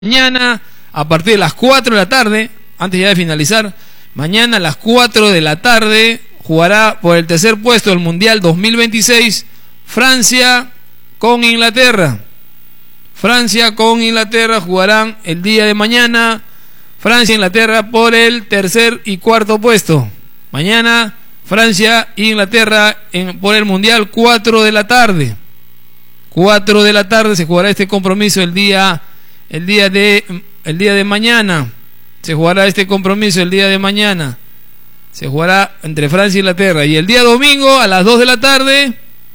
Mañana, a partir de las 4 de la tarde, antes ya de finalizar, mañana a las 4 de la tarde jugará por el tercer puesto del Mundial 2026 Francia con Inglaterra. Francia con Inglaterra jugarán el día de mañana. Francia e Inglaterra por el tercer y cuarto puesto. Mañana Francia e Inglaterra por el Mundial 4 de la tarde. 4 de la tarde se jugará este compromiso el día de mañana. Se jugará este compromiso el día de mañana. Se jugará entre Francia e Inglaterra. Y el día domingo a las 2 de la tarde,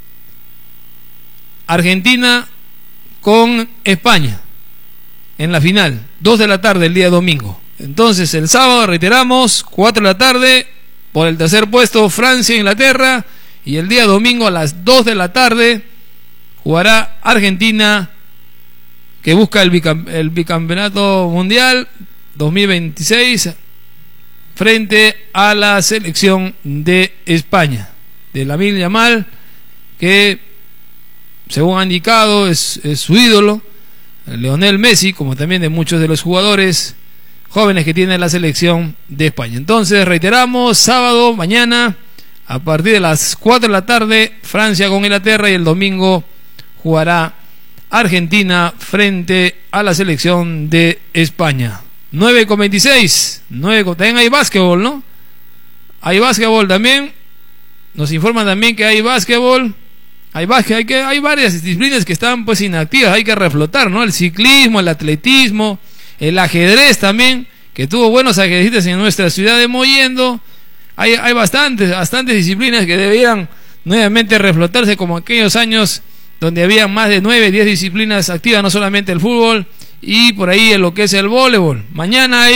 Argentina con España en la final. 2 de la tarde el día domingo. Entonces el sábado, reiteramos, 4 de la tarde por el tercer puesto Francia e Inglaterra. Y el día domingo a las 2 de la tarde jugará Argentina, que busca el bicampeonato mundial 2026 frente a la selección de España, de Lamine Yamal, que según ha indicado es su ídolo, Lionel Messi, como también de muchos de los jugadores jóvenes que tiene la selección de España. Entonces reiteramos, sábado, mañana, a partir de las 4 de la tarde, Francia con Inglaterra, y el domingo jugará Argentina frente a la selección de España. 9:26. También hay básquetbol, ¿no? Hay básquetbol también. Nos informan también que hay básquetbol. Hay varias disciplinas que están pues inactivas, hay que reflotar, ¿no? El ciclismo, el atletismo, el ajedrez también, que tuvo buenos ajedrecistas en nuestra ciudad de Mollendo. Hay bastantes disciplinas que deberían nuevamente reflotarse, como aquellos años donde había más de 9, 10 disciplinas activas, no solamente el fútbol, y por ahí en lo que es el voleibol. Mañana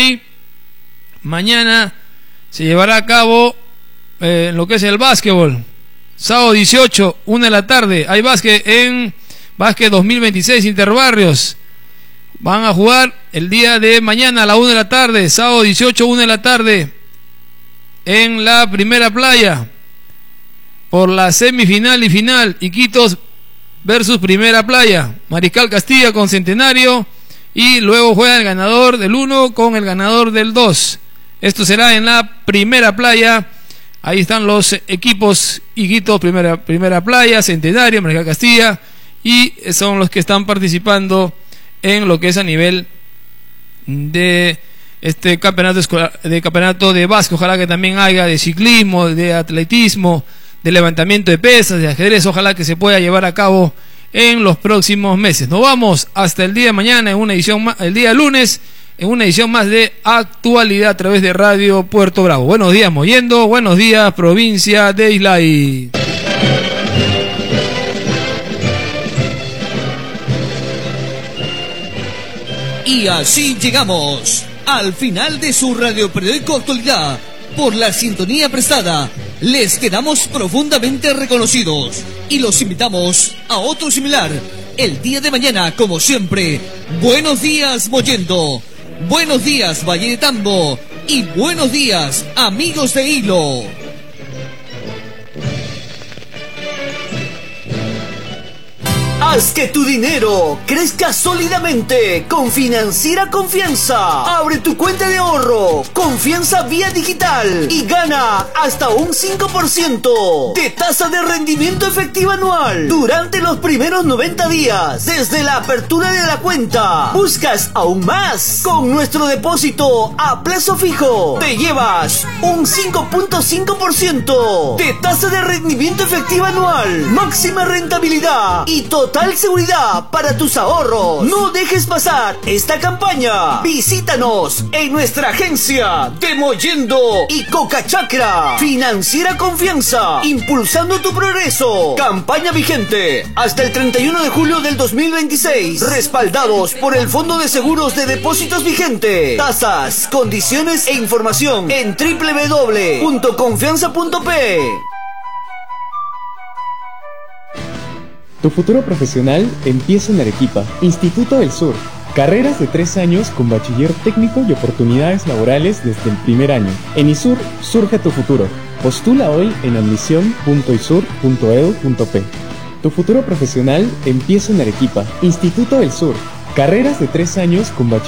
se llevará a cabo en lo que es el básquetbol. Sábado 18, 1 de la tarde, hay básquet en Básquet 2026 Interbarrios. Van a jugar el día de mañana a la 1 de la tarde, sábado 18, 1 de la tarde, en la Primera Playa, por la semifinal y final, Iquitos versus Primera Playa, Mariscal Castilla con Centenario, y luego juega el ganador del 1 con el ganador del 2. Esto será en la Primera Playa. Ahí están los equipos: Iquitos, Primera Playa, Centenario, Mariscal Castilla, y son los que están participando en lo que es a nivel de este campeonato de básquet. Ojalá que también haya de ciclismo, de atletismo, de levantamiento de pesas, de ajedrez. Ojalá que se pueda llevar a cabo en los próximos meses. Nos vamos hasta el día de mañana, el día lunes, en una edición más de Actualidad a través de Radio Puerto Bravo. Buenos días, Mollendo. Buenos días, provincia de Islay. Y así llegamos al final de su radio periódico Actualidad. Por la sintonía prestada, les quedamos profundamente reconocidos y los invitamos a otro similar el día de mañana, como siempre. Buenos días, Mollendo. Buenos días, Valle de Tambo. Y buenos días, amigos de Hilo. Haz que tu dinero crezca sólidamente con Financiera Confianza. Abre tu cuenta de ahorro Confianza vía digital y gana hasta un 5% de tasa de rendimiento efectiva anual durante los primeros 90 días desde la apertura de la cuenta. Buscas aún más. Con nuestro depósito a plazo fijo te llevas un 5.5% de tasa de rendimiento efectiva anual, máxima rentabilidad y total seguridad para tus ahorros. No dejes pasar esta campaña. Visítanos en nuestra agencia de Mollendo y Cocachacra. Financiera Confianza, impulsando tu progreso. Campaña vigente hasta el 31 de julio del 2026. Respaldados por el Fondo de Seguros de Depósitos vigente. Tasas, condiciones e información en www.confianza.p. Tu futuro profesional empieza en Arequipa. Instituto del Sur. Carreras de 3 años con bachiller técnico y oportunidades laborales desde el primer año. En ISUR surge tu futuro. Postula hoy en admisión.isur.edu.p. Tu futuro profesional empieza en Arequipa. Instituto del Sur. Carreras de 3 años con bachiller